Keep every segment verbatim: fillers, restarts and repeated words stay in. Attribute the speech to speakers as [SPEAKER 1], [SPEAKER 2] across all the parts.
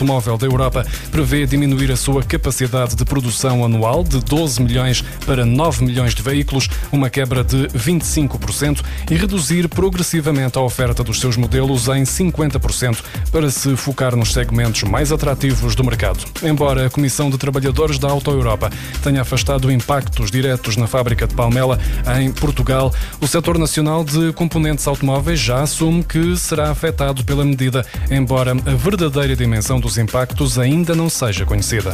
[SPEAKER 1] Automóvel da Europa prevê diminuir a sua capacidade de produção anual de doze milhões para nove milhões de veículos, uma quebra de vinte e cinco por cento, e reduzir progressivamente a oferta dos seus modelos em cinquenta por cento para se focar nos segmentos mais atrativos do mercado. Embora a Comissão de Trabalhadores da Auto Europa tenha afastado impactos diretos na fábrica de Palmela, em Portugal, o setor nacional de componentes automóveis já assume que será afetado pela medida, embora a verdadeira dimensão dos impactos ainda não seja conhecida.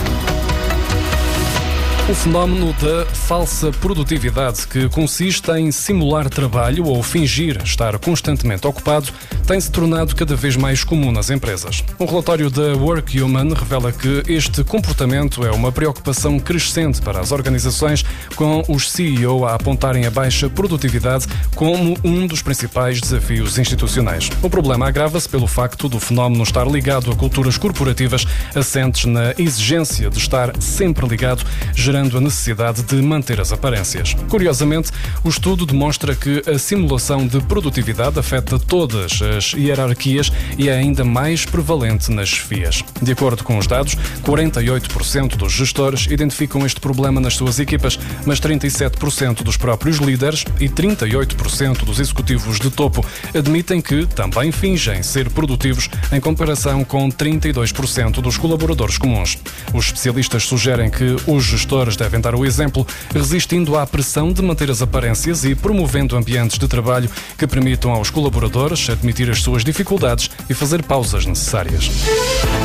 [SPEAKER 1] O fenómeno da falsa produtividade, que consiste em simular trabalho ou fingir estar constantemente ocupado, tem-se tornado cada vez mais comum nas empresas. Um relatório da Workhuman revela que este comportamento é uma preocupação crescente para as organizações, com os C E O a apontarem a baixa produtividade como um dos principais desafios institucionais. O problema agrava-se pelo facto do fenómeno estar ligado a culturas corporativas assentes na exigência de estar sempre ligado, gerando a necessidade de manter as aparências. Curiosamente, o estudo demonstra que a simulação de produtividade afeta todas as hierarquias e é ainda mais prevalente nas chefias. De acordo com os dados, quarenta e oito por cento dos gestores identificam este problema nas suas equipas, mas trinta e sete por cento dos próprios líderes e trinta e oito por cento dos executivos de topo admitem que também fingem ser produtivos, em comparação com trinta e dois por cento dos colaboradores comuns. Os especialistas sugerem que os gestores devem dar o exemplo, resistindo à pressão de manter as aparências e promovendo ambientes de trabalho que permitam aos colaboradores admitir as suas dificuldades e fazer pausas necessárias.